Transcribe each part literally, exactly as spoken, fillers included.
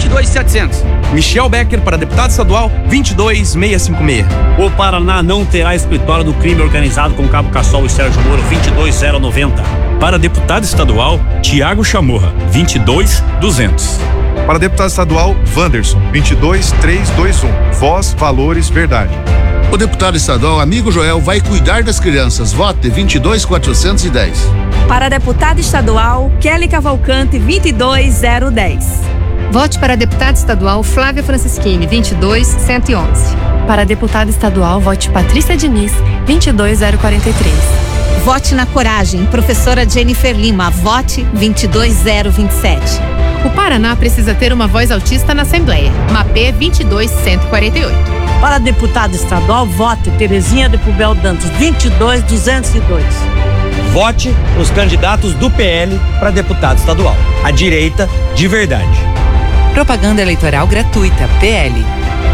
vinte e dois mil e setecentos. Michel Becker para deputado estadual vinte e dois mil seiscentos e cinquenta e seis. O Paraná não terá escritório do crime organizado com Cabo Cassol e Sérgio Moro vinte e dois mil e noventa. Para deputado estadual, Tiago Chamorra, vinte e dois mil e duzentos. Para deputado estadual, Wanderson, vinte e dois mil trezentos e vinte e um. Voz, valores, verdade. O deputado estadual Amigo Joel vai cuidar das crianças. Vote vinte e dois mil quatrocentos e dez. Para deputado estadual, Kelly Cavalcante, vinte e dois mil e dez. Vote para deputado estadual Flávia Francischini, vinte e dois mil cento e onze. Para deputado estadual, vote Patrícia Diniz, vinte e dois mil quarenta e três. Vote na coragem, professora Jennifer Lima, vote vinte e dois mil vinte e sete. O Paraná precisa ter uma voz autista na Assembleia. Mapê vinte e dois mil cento e quarenta e oito. Para deputado estadual, vote Terezinha de Pubel Dantas, vinte e dois mil duzentos e dois. Vote nos candidatos do P L para deputado estadual. A direita de verdade. Propaganda eleitoral gratuita, P L.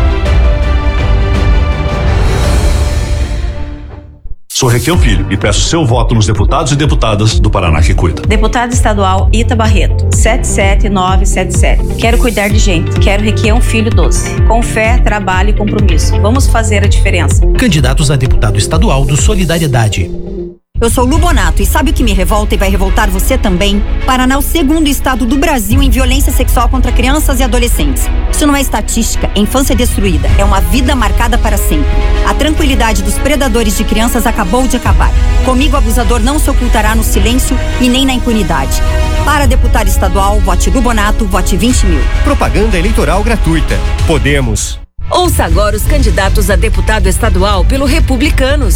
Sou Requião Filho e peço seu voto nos deputados e deputadas do Paraná que cuida. Deputado estadual Ita Barreto, sete sete nove sete sete. Quero cuidar de gente. Quero Requião Filho doze. Com fé, trabalho e compromisso. Vamos fazer a diferença. Candidatos a deputado estadual do Solidariedade. Eu sou Lu Bonato e sabe o que me revolta e vai revoltar você também? Paraná é o segundo estado do Brasil em violência sexual contra crianças e adolescentes. Isso não é estatística, é infância destruída, é uma vida marcada para sempre. A tranquilidade dos predadores de crianças acabou de acabar. Comigo, o abusador não se ocultará no silêncio e nem na impunidade. Para deputado estadual, vote Lu Bonato, vote vinte mil. Propaganda eleitoral gratuita. Podemos. Ouça agora os candidatos a deputado estadual pelo Republicanos.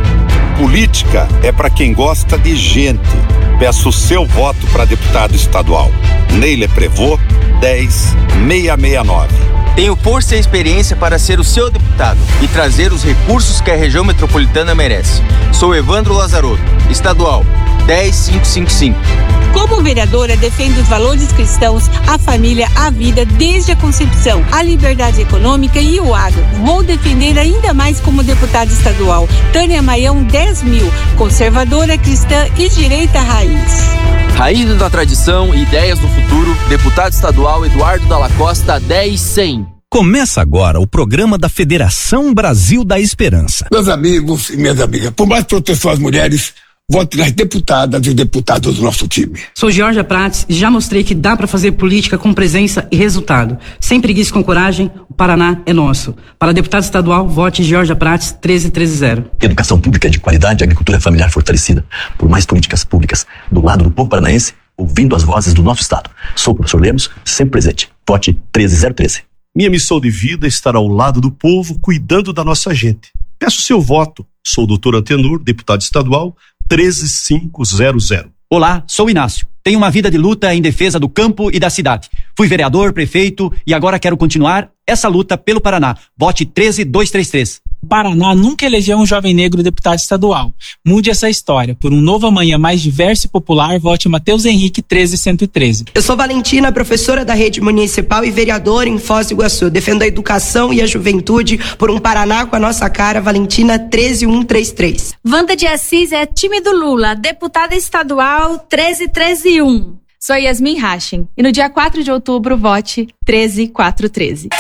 Política é para quem gosta de gente. Peço o seu voto para deputado estadual. Neile Prevô, dez mil seiscentos e sessenta e nove. Tenho força e experiência para ser o seu deputado e trazer os recursos que a região metropolitana merece. Sou Evandro Lazarotto, estadual, dez mil quinhentos e cinquenta e cinco. Como vereadora, defendo os valores cristãos, a família, a vida, desde a concepção, a liberdade econômica e o agro. Vou defender ainda mais como deputada estadual. Tânia Maião, dez mil, conservadora, cristã e direita raiz. Raiz da tradição e ideias do futuro, deputado estadual Eduardo Dalla Costa, dez mil cem. Começa agora o programa da Federação Brasil da Esperança. Meus amigos e minhas amigas, por mais proteção às mulheres, vote nas deputadas e deputados do nosso time. Sou Georgia Prates e já mostrei que dá para fazer política com presença e resultado. Sem preguiça e com coragem, o Paraná é nosso. Para deputado estadual, vote Georgia Prates treze mil trezentos. Educação pública de qualidade, agricultura familiar fortalecida. Por mais políticas públicas do lado do povo paranaense, ouvindo as vozes do nosso estado. Sou o professor Lemos, sempre presente. Vote treze mil treze. Minha missão de vida é estar ao lado do povo, cuidando da nossa gente. Peço seu voto. Sou o doutor Antenor, deputado estadual, treze mil quinhentos. Olá, sou Inácio. Tenho uma vida de luta em defesa do campo e da cidade. Fui vereador, prefeito e agora quero continuar essa luta pelo Paraná. Vote treze mil duzentos e trinta e três. O Paraná nunca elegeu um jovem negro deputado estadual. Mude essa história. Por um novo amanhã mais diverso e popular, vote Matheus Henrique treze mil cento e treze. Eu sou Valentina, professora da rede municipal e vereadora em Foz do Iguaçu. Defendo a educação e a juventude por um Paraná com a nossa cara. Valentina treze mil cento e trinta e três. Wanda de Assis é time do Lula, deputada estadual treze mil trezentos e um. Sou Yasmin Hachem e no dia quatro de outubro vote treze mil quatrocentos e treze.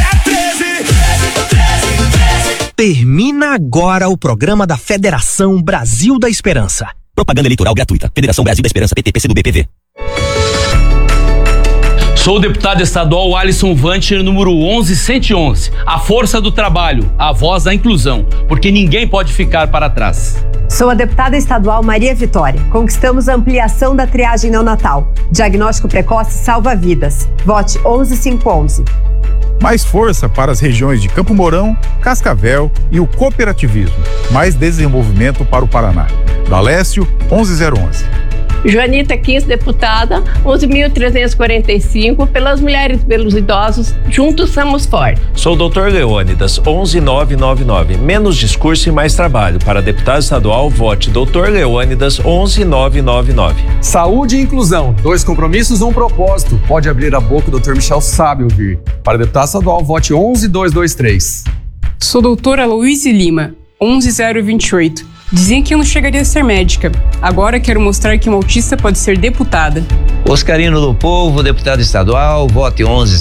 Termina agora o programa da Federação Brasil da Esperança. Propaganda eleitoral gratuita. Federação Brasil da Esperança, P T, P C do B, P V. Sou o deputado estadual Alisson Vancher, número onze cento e onze. A força do trabalho, a voz da inclusão, porque ninguém pode ficar para trás. Sou a deputada estadual Maria Vitória. Conquistamos a ampliação da triagem neonatal. Diagnóstico precoce salva vidas. Vote onze mil quinhentos e onze. Mais força para as regiões de Campo Mourão, Cascavel e o cooperativismo. Mais desenvolvimento para o Paraná. Dalécio, onze mil e onze. Joanita Quins, deputada, onze mil trezentos e quarenta e cinco, pelas mulheres e pelos idosos, juntos somos fortes. Sou o doutor Leônidas, onze mil novecentos e noventa e nove. Menos discurso e mais trabalho. Para deputado estadual, vote doutor Leônidas, onze mil novecentos e noventa e nove. Saúde e inclusão, dois compromissos, um propósito. Pode abrir a boca, o doutor Michel sabe ouvir. Para deputado estadual, vote onze mil duzentos e vinte e três. Sou doutora Luíse Lima, onze mil e vinte e oito. Diziam que eu não chegaria a ser médica. Agora quero mostrar que uma autista pode ser deputada. Oscarino do Povo, deputado estadual, vote onze